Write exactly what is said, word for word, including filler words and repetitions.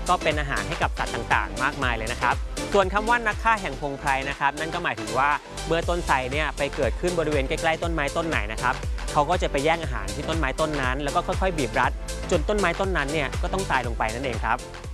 ก็เป็นอาหารให้กับสัตว์ต่างๆมากมายเลยนะครับส่วนคำว่านักฆ่าแห่งพงไพรนะครับนั่นก็หมายถึงว่าเมื่อต้นไทรเนี่ยไปเกิดขึ้นบริเวณใกล้ๆต้นไม้ต้นไหนนะครับเขาก็จะไปแย่งอาหารที่ต้นไม้ต้นนั้นแล้วก็ค่อยๆบีบรัดจนต้นไม้ต้นนั้นเนี่ยก็ต้องตายลงไปนั่นเองครับ